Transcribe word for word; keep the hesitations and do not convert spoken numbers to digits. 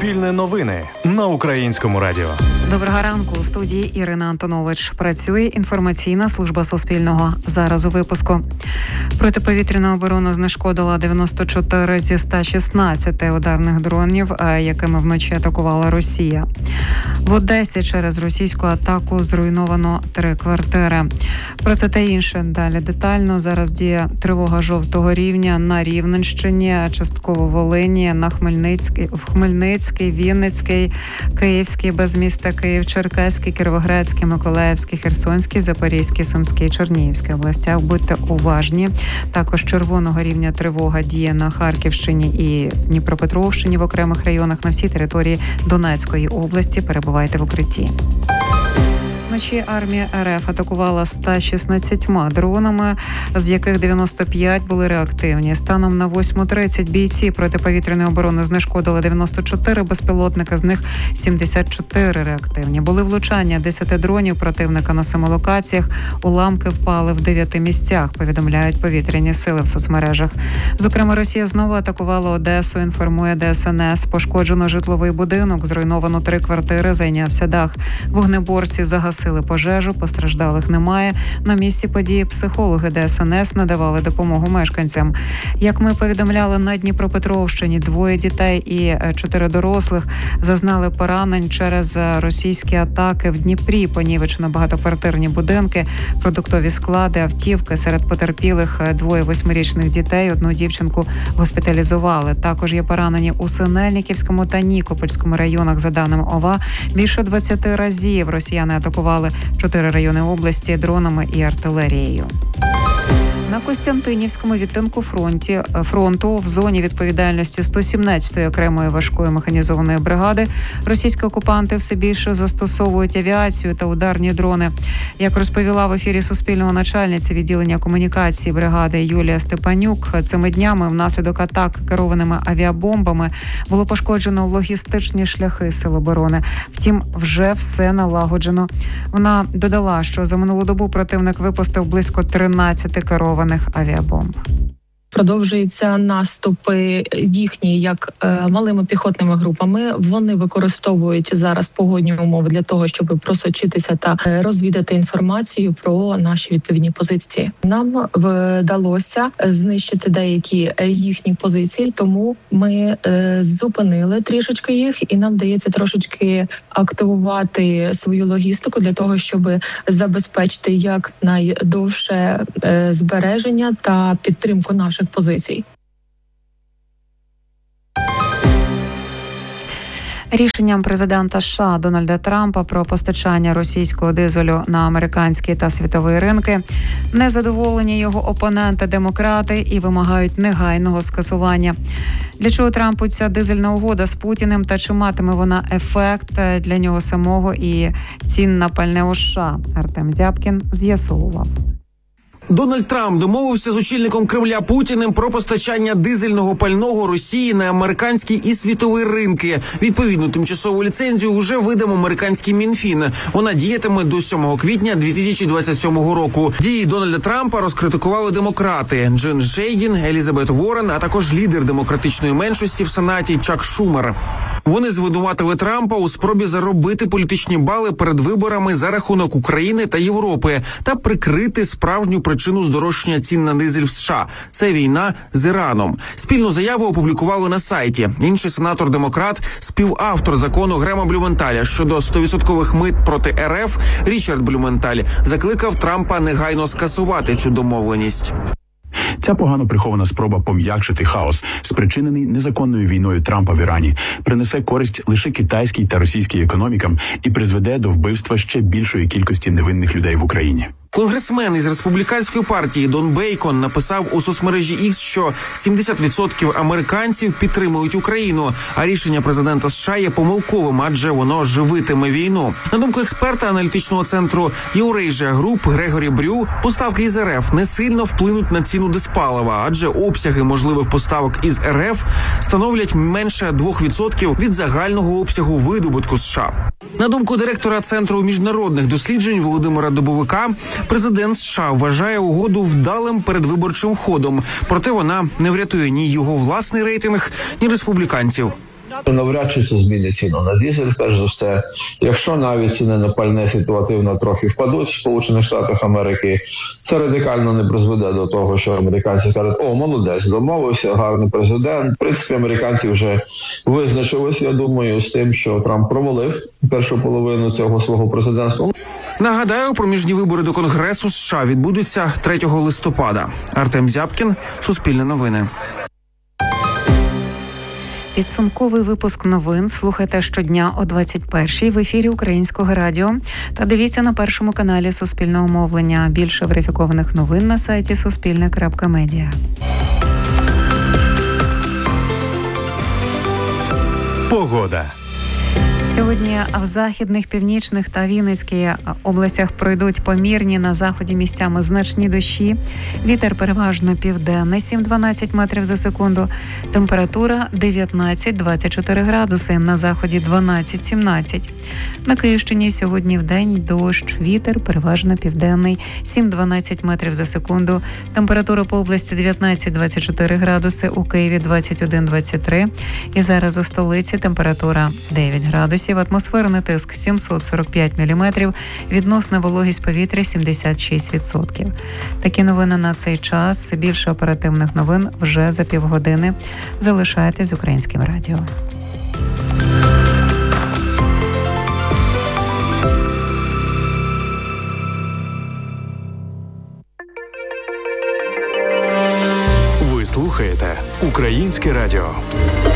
Суспільне новини на Українському радіо. Доброго ранку. У студії Ірина Антонович. Працює інформаційна служба Суспільного. Зараз у випуску. Протиповітряна оборона знешкодила дев'яносто чотири зі ста шістнадцяти ударних дронів, якими вночі атакувала Росія. В Одесі через російську атаку зруйновано три квартири. Про це та інше далі детально. Зараз діє тривога жовтого рівня на Рівненщині, частково Волині, на Хмельницький, в Хмельницький, Вінницький, Київський, без міста Київ, Черкаський, Кіровоградський, Миколаївський, Херсонський, Запорізький, Сумський, Чернігівський областях. Будьте уважні. Також червоного рівня тривога діє на Харківщині і Дніпропетровщині в окремих районах. На всій території Донецької області перебувайте в укритті. Вночі армія РФ атакувала ста шістнадцятьма дронами, з яких дев'яносто п'ять були реактивні. Станом на восьму тридцять бійці протиповітряної оборони знешкодили дев'яносто чотири безпілотника, з них сімдесят чотири реактивні. Були влучання десяти дронів противника на семи локаціях. Уламки впали в дев'яти місцях, повідомляють повітряні сили в соцмережах. Зокрема, Росія знову атакувала Одесу, інформує Де Ес Ен Ес. Пошкоджено житловий будинок, зруйновано три квартири, зайнявся дах. Вогнеборці загасили пожежу, постраждалих немає. На місці події психологи Де Ес Ен Ес надавали допомогу мешканцям. Як ми повідомляли, на Дніпропетровщині двоє дітей і чотири дорослих зазнали поранень через російські атаки. В Дніпрі понівечено багатоквартирні будинки, продуктові склади, автівки. Серед потерпілих двоє восьмирічних дітей, одну дівчинку госпіталізували. Також є поранені у Синельниківському та Нікопольському районах. За даними ОВА, більше двадцяти разів росіяни атакували чотири райони області дронами і артилерією. На Костянтинівському відтинку фронті, фронту в зоні відповідальності сто сімнадцятої окремої важкої механізованої бригади російські окупанти все більше застосовують авіацію та ударні дрони. Як розповіла в ефірі Суспільного начальниця відділення комунікації бригади Юлія Степанюк, цими днями внаслідок атак керованими авіабомбами було пошкоджено логістичні шляхи Сил оборони. Втім, вже все налагоджено. Вона додала, що за минулу добу противник випустив близько тринадцяти керованих авіабомб. Продовжуються наступи їхні як е, малими піхотними групами. Вони використовують зараз погодні умови для того, щоб просочитися та е, розвідати інформацію про наші відповідні позиції. Нам вдалося знищити деякі їхні позиції, тому ми е, зупинили трішечки їх, і нам вдається трошечки активувати свою логістику для того, щоб забезпечити якнайдовше е, збереження та підтримку наших позицій. Рішенням президента США Дональда Трампа про постачання російського дизелю на американські та світові ринки незадоволені його опоненти-демократи і вимагають негайного скасування. Для чого Трампу ця дизельна угода з Путіним та чи матиме вона ефект для нього самого і цін на пальне у США? Артем Дзябкін з'ясовував. Дональд Трамп домовився з очільником Кремля Путіним про постачання дизельного пального Росії на американські і світові ринки. Відповідну тимчасову ліцензію вже видав американський Мінфін. Вона діятиме до сьомого квітня дві тисячі двадцять сьомого року. Дії Дональда Трампа розкритикували демократи Джин Шейдін, Елізабет Уоррен, а також лідер демократичної меншості в Сенаті Чак Шумер. Вони звинуватили Трампа у спробі заробити політичні бали перед виборами за рахунок України та Європи та прикрити справжню причину здорожчання цін на дизель в США – це війна з Іраном. Спільну заяву опублікували на сайті. Інший сенатор-демократ, співавтор закону Грема Блюменталя щодо сто відсотків мит проти ер еф Річард Блюменталь закликав Трампа негайно скасувати цю домовленість. Ця погано прихована спроба пом'якшити хаос, спричинений незаконною війною Трампа в Ірані, принесе користь лише китайській та російській економікам і призведе до вбивства ще більшої кількості невинних людей в Україні. Конгресмен із республіканської партії Дон Бейкон написав у соцмережі Ікс, що сімдесят відсотків американців підтримують Україну, а рішення президента США є помилковим, адже воно живитиме війну. На думку експерта аналітичного центру Eurasia Group Грегорі Брю, поставки із ер еф не сильно вплинуть на ціну диспалива, адже обсяги можливих поставок із ер еф становлять менше двох відсотків від загального обсягу видобутку США. На думку директора Центру міжнародних досліджень Володимира Дубовика, президент США вважає угоду вдалим передвиборчим ходом, проте вона не врятує ні його власний рейтинг, ні республіканців. Навряд чи це змінить ціну на дизель, перш за все. Якщо навіть ціни на пальне ситуативно трохи впадуть в Сполучених Штатах Америки, це радикально не призведе до того, що американці скажуть: о, молодець, домовився, гарний президент. В принципі, американці вже визначилися, я думаю, з тим, що Трамп провалив першу половину цього свого президентства. Нагадаю, проміжні вибори до Конгресу США відбудуться третього листопада. Артем Зябкін, Суспільне новини. Підсумковий випуск новин слухайте щодня о двадцять першій в ефірі Українського радіо та дивіться на першому каналі Суспільного мовлення. Більше верифікованих новин на сайті суспільне крапка медіа. Погода. Сьогодні в західних, північних та Вінницькій областях пройдуть помірні, на заході місцями значні дощі. Вітер переважно південний, сім-дванадцять метрів за секунду. Температура дев'ятнадцять-двадцять чотири градуси, на заході дванадцять-сімнадцять. На Київщині сьогодні вдень дощ, вітер переважно південний, сім-дванадцять метрів за секунду. Температура по області дев'ятнадцять-двадцять чотири градуси, у Києві двадцять один-двадцять три. І зараз у столиці температура дев'ять градусів. Атмосферний тиск сімсот сорок п'ять міліметрів, відносна вологість повітря сімдесят шість відсотків. Такі новини на цей час. Більше оперативних новин вже за півгодини. Залишайтесь з Українським радіо. Ви слухаєте Українське радіо.